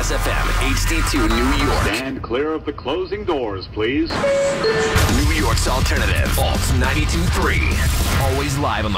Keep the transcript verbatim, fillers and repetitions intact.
Plus F M, H D two New York. Stand clear of the closing doors, please. New York's alternative, Alt ninety-two point three. Always live on the